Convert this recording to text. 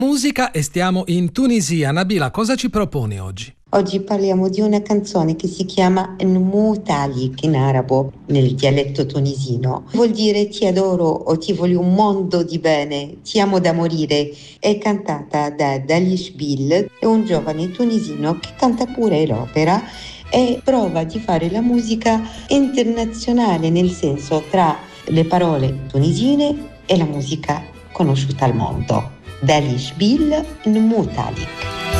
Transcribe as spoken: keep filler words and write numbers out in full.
Musica e stiamo in Tunisia. Nabila, cosa ci proponi oggi? Oggi parliamo di una canzone che si chiama Nmutalik in arabo, nel dialetto tunisino. Vuol dire ti adoro o ti voglio un mondo di bene, ti amo da morire. È cantata da Dalish Bil, è un giovane tunisino che canta pure l'opera e prova di fare la musica internazionale, nel senso tra le parole tunisine e la musica conosciuta al mondo. Dalish Bil Nmutalik.